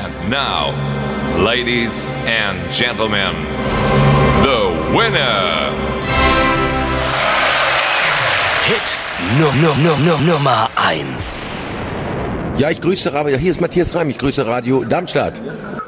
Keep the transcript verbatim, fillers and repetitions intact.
And now, ladies and gentlemen, the winner. Hit no, no, no, no, Nummer eins. Ja, ich grüße Radio. Hier ist Matthias Reim. Ich grüße Radio Darmstadt.